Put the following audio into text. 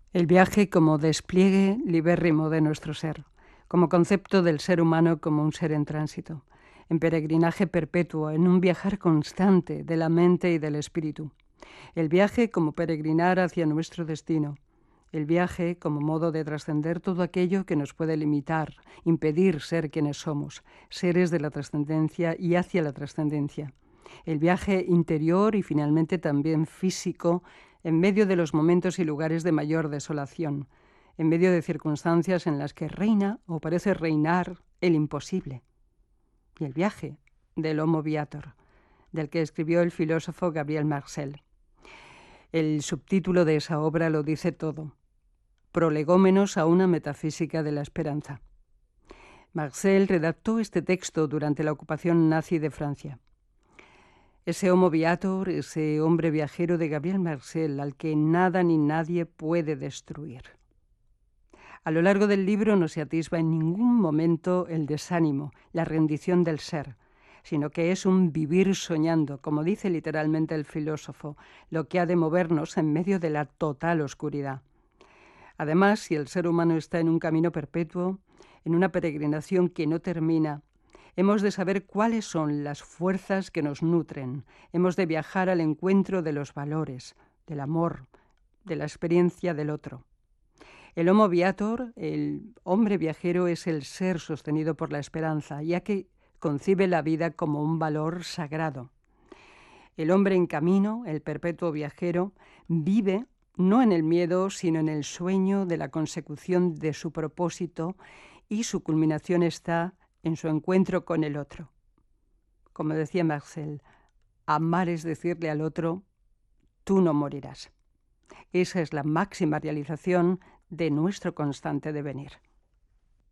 El viaje como despliegue libérrimo de nuestro ser, como concepto del ser humano como un ser en tránsito, en peregrinaje perpetuo, en un viajar constante de la mente y del espíritu. El viaje como peregrinar hacia nuestro destino. El viaje como modo de trascender todo aquello que nos puede limitar, impedir ser quienes somos, seres de la trascendencia y hacia la trascendencia. El viaje interior y finalmente también físico en medio de los momentos y lugares de mayor desolación, en medio de circunstancias en las que reina o parece reinar el imposible. Y el viaje del Homo Viator, del que escribió el filósofo Gabriel Marcel. El subtítulo de esa obra lo dice todo: Prolegómenos a una metafísica de la esperanza. Marcel redactó este texto durante la ocupación nazi de Francia. Ese Homo Viator, ese hombre viajero de Gabriel Marcel, al que nada ni nadie puede destruir. A lo largo del libro no se atisba en ningún momento el desánimo, la rendición del ser, sino que es un vivir soñando, como dice literalmente el filósofo, lo que ha de movernos en medio de la total oscuridad. Además, si el ser humano está en un camino perpetuo, en una peregrinación que no termina, hemos de saber cuáles son las fuerzas que nos nutren, hemos de viajar al encuentro de los valores, del amor, de la experiencia del otro. El Homo Viator, el hombre viajero, es el ser sostenido por la esperanza, ya que concibe la vida como un valor sagrado. El hombre en camino, el perpetuo viajero, vive no en el miedo, sino en el sueño de la consecución de su propósito, y su culminación está en su encuentro con el otro. Como decía Marcel, amar es decirle al otro: tú no morirás. Esa es la máxima realización de nuestro constante devenir.